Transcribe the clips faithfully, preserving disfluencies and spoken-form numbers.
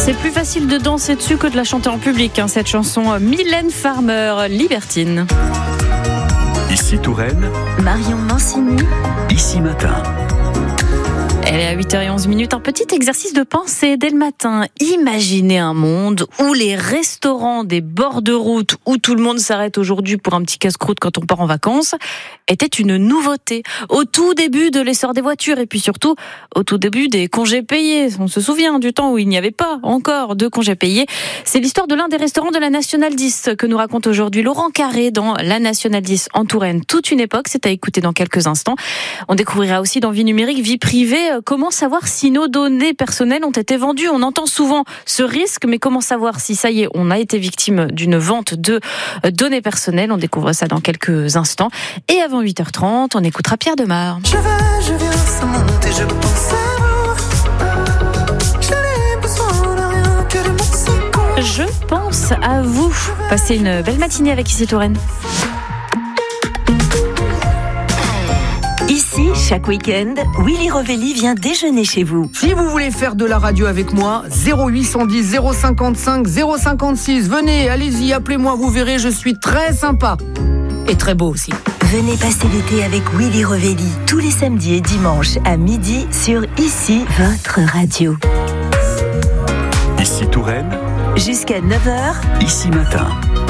C'est plus facile de danser dessus que de la chanter en public, hein, cette chanson Mylène Farmer, Libertine. Ici Touraine, Marion Mancini, Ici Matin. Elle est à huit heures onze minutes. Un petit exercice de pensée dès le matin. Imaginez un monde où les restaurants des bords de route, où tout le monde s'arrête aujourd'hui pour un petit casse-croûte quand on part en vacances, était une nouveauté. Au tout début de l'essor des voitures et puis surtout au tout début des congés payés. On se souvient du temps où il n'y avait pas encore de congés payés. C'est l'histoire de l'un des restaurants de la Nationale dix que nous raconte aujourd'hui Laurent Carré dans la Nationale dix en Touraine. Toute une époque, c'est à écouter dans quelques instants. On découvrira aussi dans Vie numérique, Vie privée, comment savoir si nos données personnelles ont été vendues. On entend souvent ce risque, mais comment savoir si ça y est, on a été victime d'une vente de données personnelles. On découvre ça dans quelques instants. Et avant huit heures trente, on écoutera Pierre Demar. Je vais, je viens, ça monte et je pense à vous. Je n'ai besoin de rien que de mon secours. Je pense à vous. Passez une belle matinée avec Ici Touraine. Ici, chaque week-end, Willy Revelli vient déjeuner chez vous. Si vous voulez faire de la radio avec moi, zéro huit cent dix, zéro cinquante-cinq, zéro cinquante-six. Venez, allez-y, appelez-moi, vous verrez, je suis très sympa. Et très beau aussi. Venez passer l'été avec Willy Revelli, tous les samedis et dimanches à midi sur Ici, votre radio. Ici Touraine, Jusqu'à neuf heures, Ici Matin.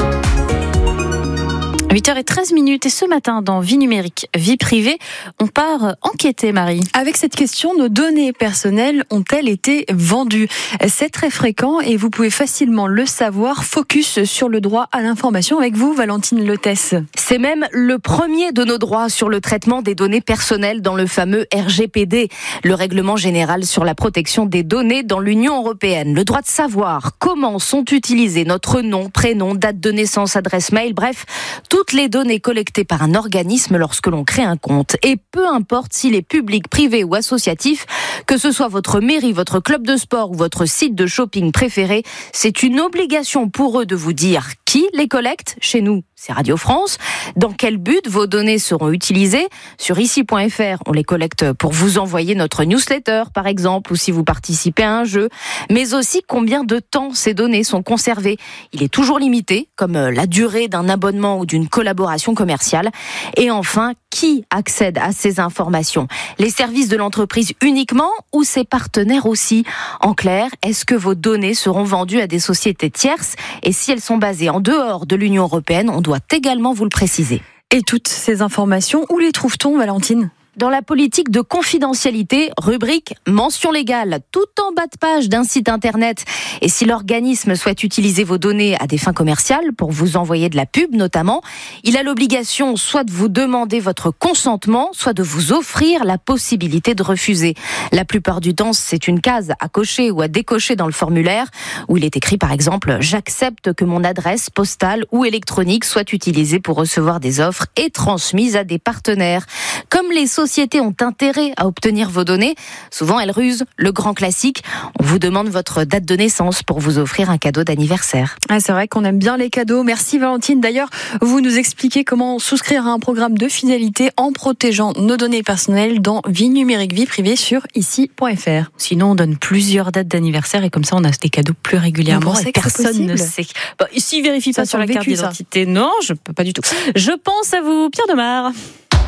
huit heures treize minutes et ce matin dans Vie numérique, Vie privée, on part enquêter, Marie. Avec cette question, nos données personnelles ont-elles été vendues ? C'est très fréquent et vous pouvez facilement le savoir. Focus sur le droit à l'information avec vous, Valentine Lotès. C'est même le premier de nos droits sur le traitement des données personnelles dans le fameux R G P D, le règlement général sur la protection des données dans l'Union européenne. Le droit de savoir comment sont utilisés notre nom, prénom, date de naissance, adresse mail, bref, tout toutes les données collectées par un organisme lorsque l'on crée un compte. Et peu importe s'il est public, privé ou associatif, que ce soit votre mairie, votre club de sport ou votre site de shopping préféré, c'est une obligation pour eux de vous dire qui les collecte. Chez nous, c'est Radio France. Dans quel but vos données seront utilisées ? Sur ici point f r, on les collecte pour vous envoyer notre newsletter, par exemple, ou si vous participez à un jeu. Mais aussi combien de temps ces données sont conservées. Il est toujours limité, comme la durée d'un abonnement ou d'une collaboration commerciale. Et enfin, qui accède à ces informations ? Les services de l'entreprise uniquement ou ses partenaires aussi ? En clair, est-ce que vos données seront vendues à des sociétés tierces ? Et si elles sont basées en dehors de l'Union européenne, on doit également vous le préciser. Et toutes ces informations, où les trouve-t-on, Valentine ? Dans la politique de confidentialité, rubrique mention légale, tout en bas de page d'un site internet. Et si l'organisme souhaite utiliser vos données à des fins commerciales, pour vous envoyer de la pub notamment, il a l'obligation soit de vous demander votre consentement, soit de vous offrir la possibilité de refuser. La plupart du temps, c'est une case à cocher ou à décocher dans le formulaire, où il est écrit par exemple « J'accepte que mon adresse postale ou électronique soit utilisée pour recevoir des offres et transmise à des partenaires ». Comme les sociétés ont intérêt à obtenir vos données, souvent elles rusent. Le grand classique, on vous demande votre date de naissance pour vous offrir un cadeau d'anniversaire. Ah, c'est vrai qu'on aime bien les cadeaux. Merci Valentine. D'ailleurs, vous nous expliquez comment souscrire à un programme de fidélité en protégeant nos données personnelles dans Vie numérique, Vie privée sur ici point f r. Sinon, on donne plusieurs dates d'anniversaire et comme ça, on a des cadeaux plus régulièrement. On et personne ne sait. Bah, s'il vérifie ça pas sur la vécu, carte d'identité, ça. Non, je peux pas du tout. Je pense à vous, Pierre Demar.